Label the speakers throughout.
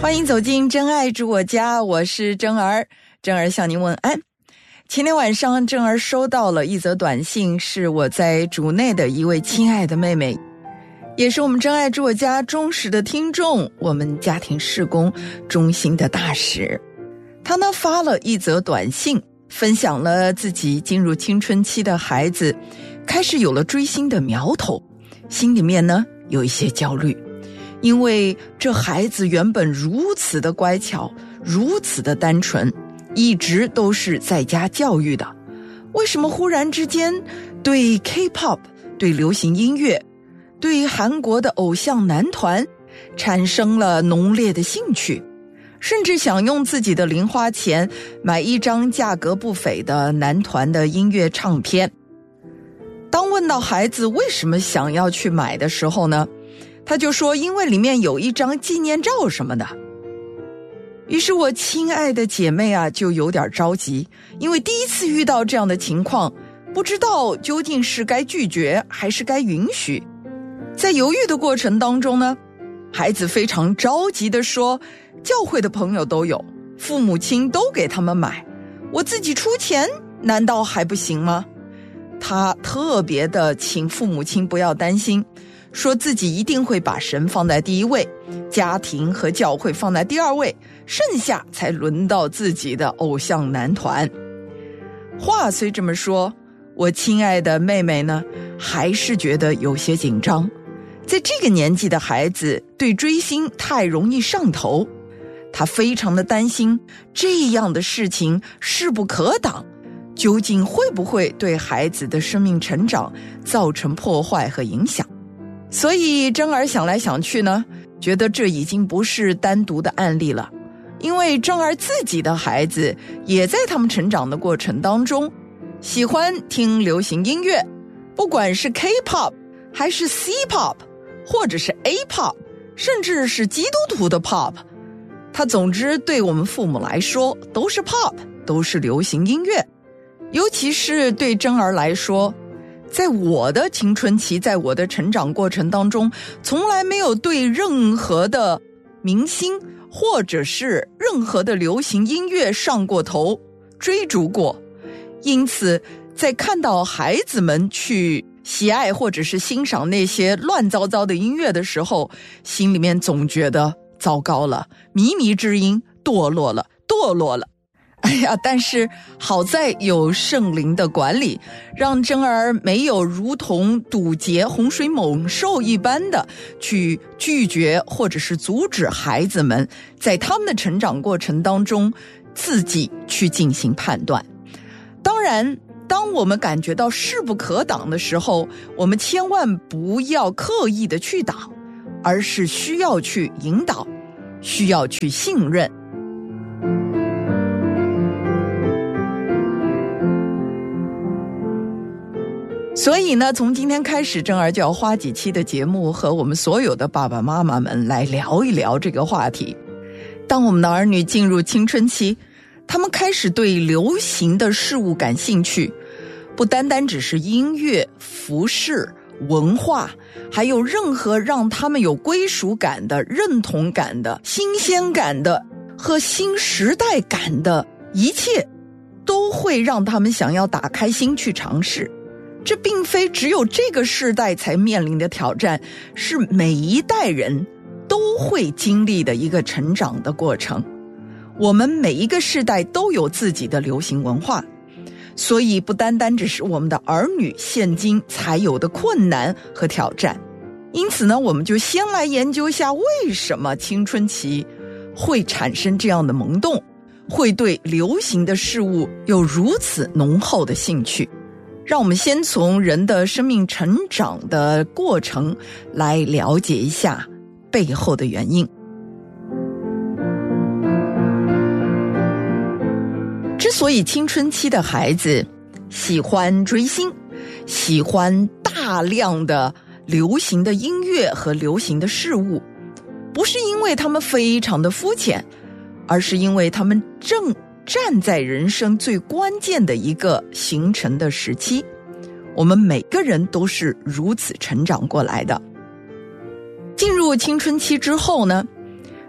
Speaker 1: 欢迎走进真爱住我家，我是真儿。真儿向您问安。前天晚上真儿收到了一则短信，是我在主内的一位亲爱的妹妹，也是我们真爱住我家忠实的听众，我们家庭事工中心的大使。她呢发了一则短信，分享了自己进入青春期的孩子开始有了追星的苗头，心里面呢有一些焦虑，因为这孩子原本如此的乖巧，如此的单纯，一直都是在家教育的，为什么忽然之间对 K-pop 对流行音乐对韩国的偶像男团产生了浓烈的兴趣，甚至想用自己的零花钱买一张价格不菲的男团的音乐唱片。当问到孩子为什么想要去买的时候呢，他就说因为里面有一张纪念照什么的。于是我亲爱的姐妹啊就有点着急，因为第一次遇到这样的情况，不知道究竟是该拒绝还是该允许。在犹豫的过程当中呢，孩子非常着急地说，教会的朋友都有，父母亲都给他们买，我自己出钱难道还不行吗？他特别的请父母亲不要担心，说自己一定会把神放在第一位，家庭和教会放在第二位，剩下才轮到自己的偶像男团。话虽这么说，我亲爱的妹妹呢还是觉得有些紧张。在这个年纪的孩子对追星太容易上头，她非常的担心这样的事情势不可挡，究竟会不会对孩子的生命成长造成破坏和影响。所以真儿想来想去呢，觉得这已经不是单独的案例了，因为真儿自己的孩子也在他们成长的过程当中喜欢听流行音乐，不管是 K-pop 还是 C-pop 或者是 A-pop 甚至是基督徒的 pop， 它总之对我们父母来说都是 pop， 都是流行音乐。尤其是对真儿来说，在我的青春期，在我的成长过程当中，从来没有对任何的明星或者是任何的流行音乐上过头追逐过，因此在看到孩子们去喜爱或者是欣赏那些乱糟糟的音乐的时候，心里面总觉得糟糕了，靡靡之音，堕落了。哎呀，但是好在有圣灵的管理，让真儿没有如同堵截洪水猛兽一般的去拒绝或者是阻止孩子们在他们的成长过程当中自己去进行判断。当然，当我们感觉到势不可挡的时候，我们千万不要刻意的去挡，而是需要去引导，需要去信任。所以呢，从今天开始，真儿就要花几期的节目和我们所有的爸爸妈妈们来聊一聊这个话题。当我们的儿女进入青春期，他们开始对流行的事物感兴趣，不单单只是音乐、服饰、文化，还有任何让他们有归属感的、认同感的、新鲜感的和新时代感的一切，都会让他们想要打开心去尝试。这并非只有这个世代才面临的挑战，是每一代人都会经历的一个成长的过程。我们每一个世代都有自己的流行文化，所以不单单只是我们的儿女现今才有的困难和挑战。因此呢，我们就先来研究一下为什么青春期会产生这样的萌动，会对流行的事物有如此浓厚的兴趣。让我们先从人的生命成长的过程来了解一下背后的原因。之所以青春期的孩子喜欢追星，喜欢大量的流行的音乐和流行的事物，不是因为他们非常的肤浅，而是因为他们正站在人生最关键的一个形成的时期。我们每个人都是如此成长过来的。进入青春期之后呢，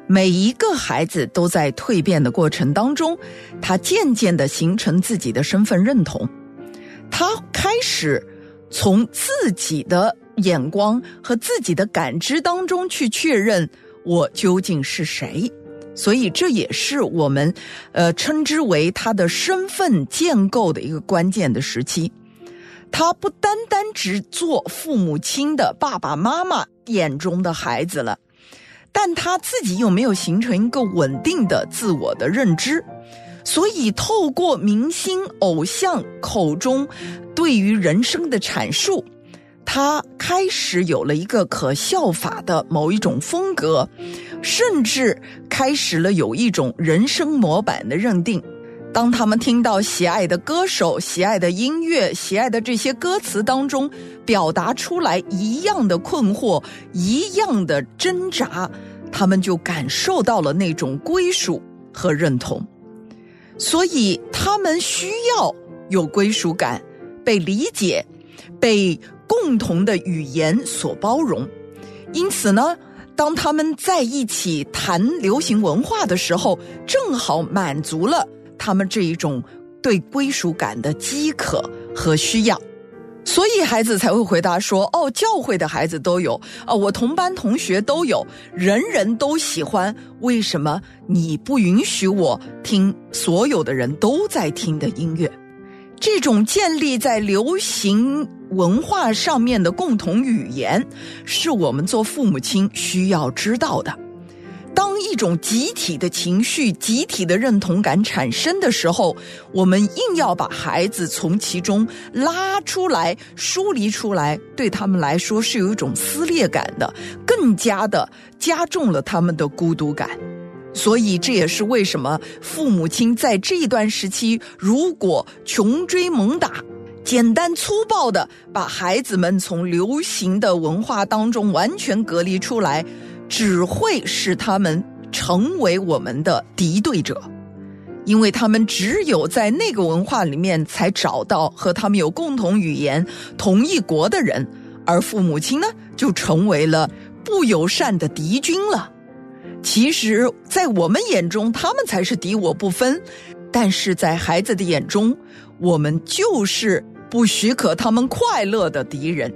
Speaker 1: 每一个孩子都在蜕变的过程当中，他渐渐地形成自己的身份认同，他开始从自己的眼光和自己的感知当中去确认我究竟是谁。所以这也是我们称之为他的身份建构的一个关键的时期。他不单单只做父母亲的爸爸妈妈眼中的孩子了，但他自己又没有形成一个稳定的自我的认知，所以透过明星偶像口中对于人生的阐述，他开始有了一个可效法的某一种风格，甚至开始了有一种人生模板的认定。当他们听到喜爱的歌手、喜爱的音乐、喜爱的这些歌词当中表达出来一样的困惑、一样的挣扎，他们就感受到了那种归属和认同。所以他们需要有归属感，被理解，被共同的语言所包容。因此呢，当他们在一起谈流行文化的时候，正好满足了他们这一种对归属感的饥渴和需要。所以孩子才会回答说，教会的孩子都有，我同班同学都有，人人都喜欢，为什么你不允许我听所有的人都在听的音乐？这种建立在流行文化上面的共同语言，是我们做父母亲需要知道的。当一种集体的情绪、集体的认同感产生的时候，我们硬要把孩子从其中拉出来、梳离出来，对他们来说是有一种撕裂感的，更加的加重了他们的孤独感。所以这也是为什么父母亲在这一段时期，如果穷追猛打，简单粗暴的把孩子们从流行的文化当中完全隔离出来，只会使他们成为我们的敌对者。因为他们只有在那个文化里面才找到和他们有共同语言、同一国的人，而父母亲呢，就成为了不友善的敌军了。其实在我们眼中他们才是敌我不分，但是在孩子的眼中，我们就是不许可他们快乐的敌人。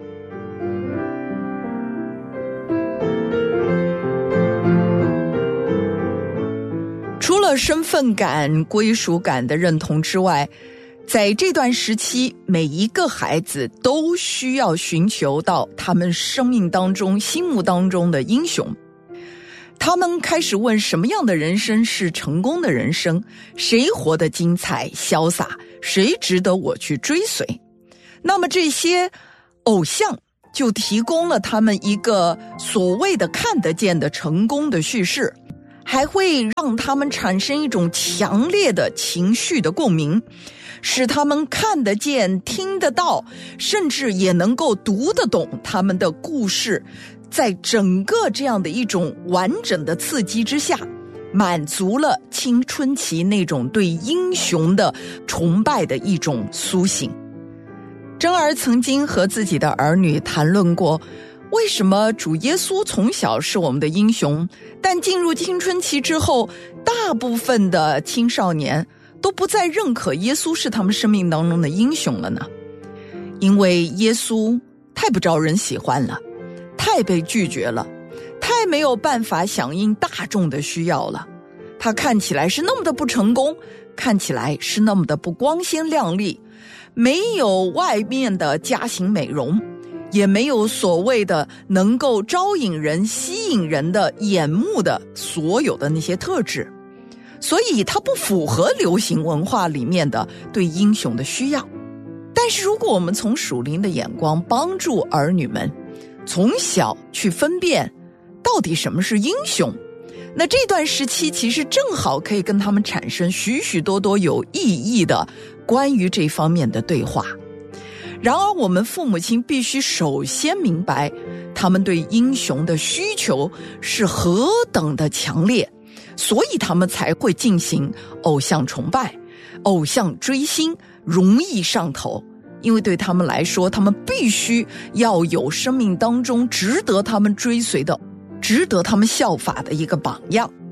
Speaker 1: 除了身份感、归属感的认同之外，在这段时期，每一个孩子都需要寻求到他们生命当中、心目当中的英雄。他们开始问，什么样的人生是成功的人生？谁活得精彩潇洒？谁值得我去追随？那么这些偶像就提供了他们一个所谓的看得见的成功的叙事，还会让他们产生一种强烈的情绪的共鸣，使他们看得见、听得到，甚至也能够读得懂他们的故事。在整个这样的一种完整的刺激之下，满足了青春期那种对英雄的崇拜的一种苏醒。珍儿曾经和自己的儿女谈论过，为什么主耶稣从小是我们的英雄，但进入青春期之后，大部分的青少年都不再认可耶稣是他们生命当中的英雄了呢？因为耶稣太不招人喜欢了，太被拒绝了，太没有办法响应大众的需要了。他看起来是那么的不成功，看起来是那么的不光鲜亮丽，没有外面的家型美容，也没有所谓的能够招引人、吸引人的眼目的所有的那些特质，所以它不符合流行文化里面的对英雄的需要。但是如果我们从属灵的眼光帮助儿女们从小去分辨到底什么是英雄，那这段时期其实正好可以跟他们产生许许多多有意义的关于这方面的对话。然而我们父母亲必须首先明白他们对英雄的需求是何等的强烈，所以他们才会进行偶像崇拜、偶像追星，容易上头。因为对他们来说，他们必须要有生命当中值得他们追随的、值得他们效法的一个榜样。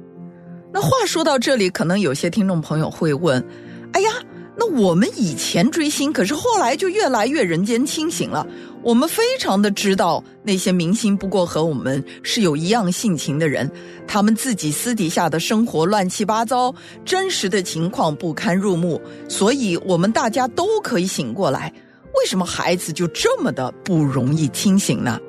Speaker 1: 那话说到这里，可能有些听众朋友会问，哎呀，那我们以前追星，可是后来就越来越人间清醒了，我们非常的知道那些明星不过和我们是有一样性情的人，他们自己私底下的生活乱七八糟，真实的情况不堪入目，所以我们大家都可以醒过来，为什么孩子就这么的不容易清醒呢？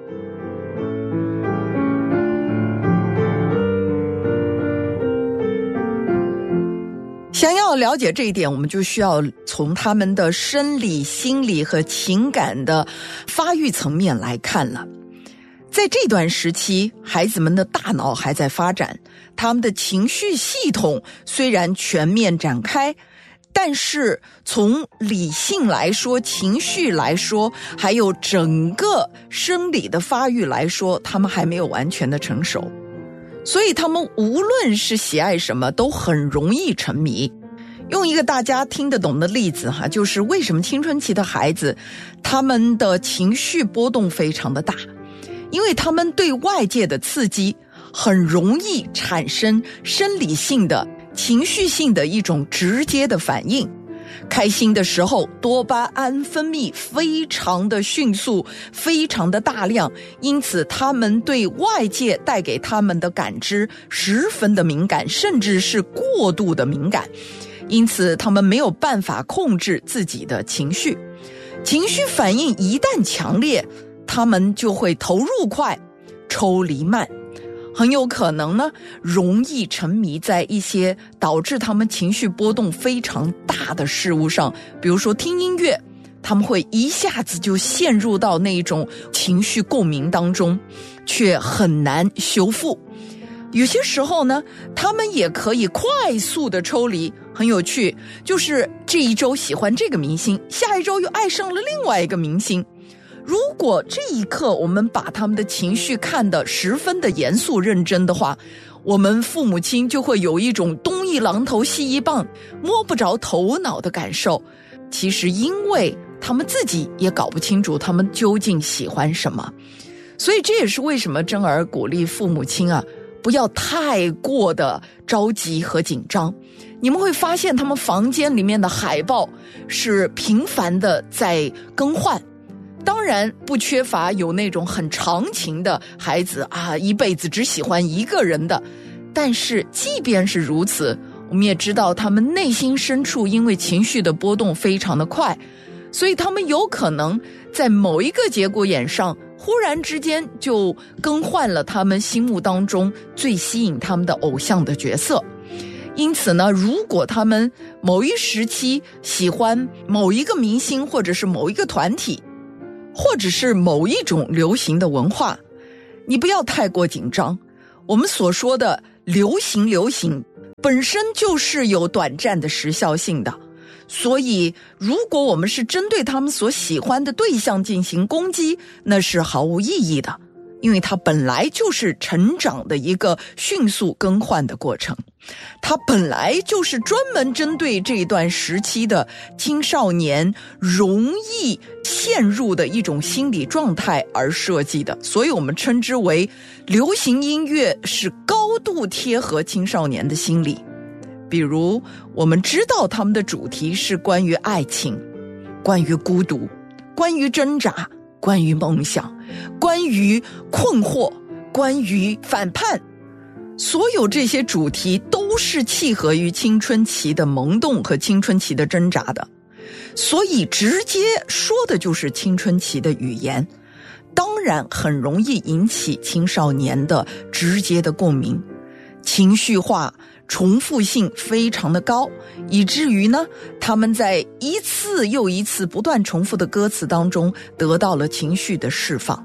Speaker 1: 想要了解这一点，我们就需要从他们的生理、心理和情感的发育层面来看了。在这段时期，孩子们的大脑还在发展，他们的情绪系统虽然全面展开，但是从理性来说，情绪来说，还有整个生理的发育来说，他们还没有完全的成熟。所以他们无论是喜爱什么都很容易沉迷。用一个大家听得懂的例子就是为什么青春期的孩子他们的情绪波动非常的大，因为他们对外界的刺激很容易产生生理性的情绪性的一种直接的反应。开心的时候多巴胺分泌非常的迅速，非常的大量，因此他们对外界带给他们的感知十分的敏感，甚至是过度的敏感，因此他们没有办法控制自己的情绪。情绪反应一旦强烈，他们就会投入快，抽离慢，很有可能呢容易沉迷在一些导致他们情绪波动非常大的事物上，比如说听音乐，他们会一下子就陷入到那种情绪共鸣当中，却很难修复。有些时候呢，他们也可以快速的抽离，很有趣，就是这一周喜欢这个明星，下一周又爱上了另外一个明星。如果这一刻我们把他们的情绪看得十分的严肃认真的话，我们父母亲就会有一种东一榔头西一棒，摸不着头脑的感受。其实因为他们自己也搞不清楚他们究竟喜欢什么，所以这也是为什么珍儿鼓励父母亲不要太过的着急和紧张。你们会发现他们房间里面的海报是频繁的在更换，当然不缺乏有那种很长情的孩子一辈子只喜欢一个人的，但是即便是如此，我们也知道他们内心深处因为情绪的波动非常的快，所以他们有可能在某一个节骨眼上忽然之间就更换了他们心目当中最吸引他们的偶像的角色。因此呢，如果他们某一时期喜欢某一个明星，或者是某一个团体，或者是某一种流行的文化，你不要太过紧张。我们所说的流行本身就是有短暂的时效性的，所以如果我们是针对他们所喜欢的对象进行攻击，那是毫无意义的，因为它本来就是成长的一个迅速更换的过程，它本来就是专门针对这段时期的青少年容易陷入的一种心理状态而设计的，所以我们称之为流行音乐是高度贴合青少年的心理。比如我们知道他们的主题是关于爱情，关于孤独，关于挣扎，关于梦想，关于困惑，关于反叛，所有这些主题都是契合于青春期的萌动和青春期的挣扎的，所以直接说的就是青春期的语言，当然很容易引起青少年的直接的共鸣，情绪化，重复性非常的高，以至于呢，他们在一次又一次不断重复的歌词当中得到了情绪的释放。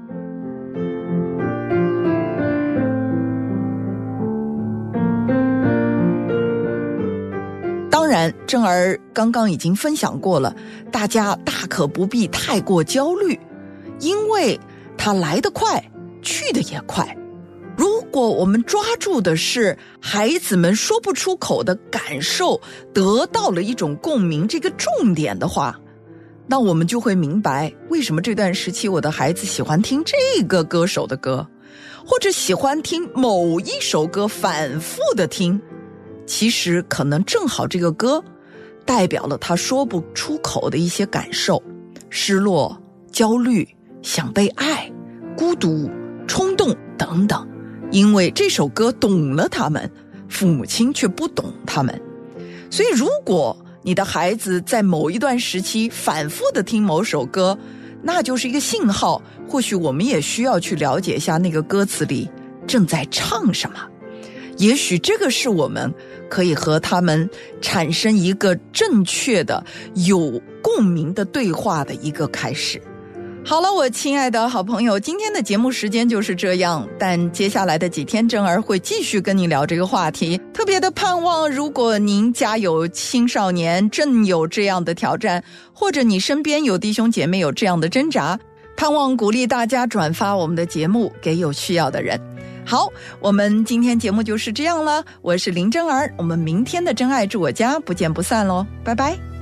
Speaker 1: 当然，珍儿刚刚已经分享过了，大家大可不必太过焦虑，因为它来得快，去得也快。如果我们抓住的是孩子们说不出口的感受，得到了一种共鸣这个重点的话，那我们就会明白为什么这段时期我的孩子喜欢听这个歌手的歌，或者喜欢听某一首歌反复的听， 其实可能正好这个歌代表了他说不出口的一些感受，失落、焦虑、想被爱、孤独、冲动等等。因为这首歌懂了他们，父母亲却不懂他们。所以如果你的孩子在某一段时期反复的听某首歌，那就是一个信号，或许我们也需要去了解一下那个歌词里正在唱什么。也许这个是我们可以和他们产生一个正确的、有共鸣的对话的一个开始。好了，我亲爱的好朋友，今天的节目时间就是这样，但接下来的几天珍儿会继续跟你聊这个话题。特别的盼望，如果您家有青少年正有这样的挑战，或者你身边有弟兄姐妹有这样的挣扎，盼望鼓励大家转发我们的节目给有需要的人。好，我们今天节目就是这样了，我是林珍儿，我们明天的真爱住我家不见不散咯，拜拜。